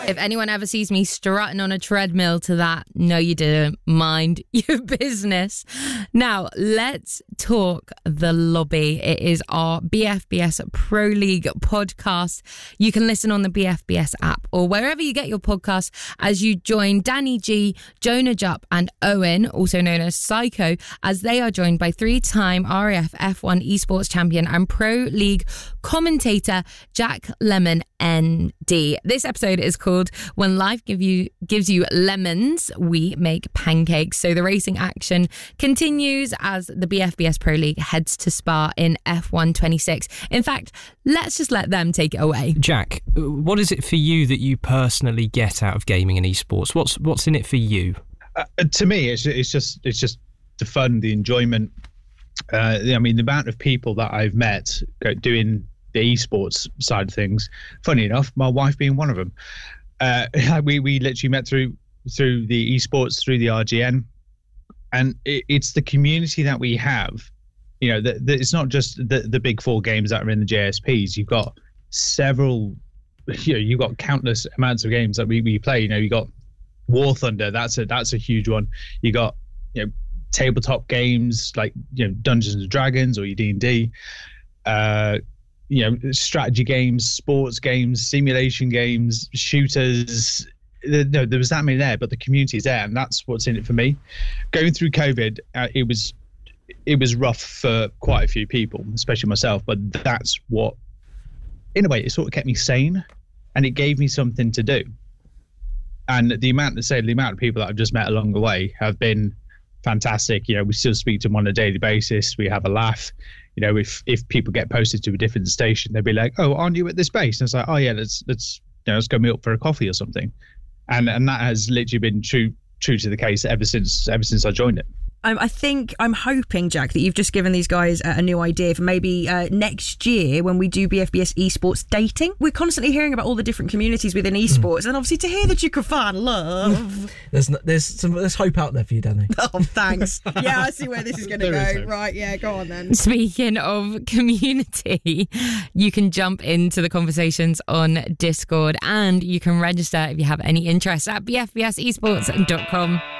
If anyone ever sees me strutting on a treadmill to that, no, you didn't. Mind your business. Now, let's talk the lobby. It is our BFBS Pro League podcast. You can listen on the BFBS app or wherever you get your podcasts as you join Danny G, Jonah Jupp and Owen, also known as Psycho, as they are joined by three-time RAF F1 esports champion and Pro League commentator Jack Lemon ND. This episode is called When Life Gives You Lemons, We Make Pancakes. So the racing action continues as the BFBS Pro League heads to Spa in F1 26. In fact, let's just let them take it away. Jack, what is it for you that you personally get out of gaming and esports? What's in it for you? To me, it's just the fun, the enjoyment. I mean, the amount of people that I've met doing the esports side of things. Funny enough, my wife being one of them. We literally met through the esports, through the RGN, and it's the community that we have. You know, it's not just the big four games that are in the JSPs. You've got several. You've got countless amounts of games that we play. You know, you got War Thunder. That's a huge one. You got tabletop games like Dungeons and Dragons or your D&D. Strategy games, sports games, simulation games, shooters. There was that many there, but the community is there, and that's what's in it for me. Going through COVID, it was rough for quite a few people, especially myself, but that's what, in a way, it sort of kept me sane, and it gave me something to do. And the amount of people that I've just met along the way have been fantastic. We still speak to them on a daily basis. We have a laugh. If people get posted to a different station, they'll be like, "Oh, aren't you at this base?" And it's like, "Oh yeah, let's go meet up for a coffee or something." And that has literally been true to the case ever since I joined it. I'm hoping, Jack, that you've just given these guys a new idea for maybe next year when we do BFBS esports dating. We're constantly hearing about all the different communities within esports, and obviously to hear that you can find love. There's hope out there for you, Danny. Oh, thanks. Yeah, I see where this is going to go. Right, yeah, go on then. Speaking of community, you can jump into the conversations on Discord, and you can register if you have any interest at bfbsesports.com.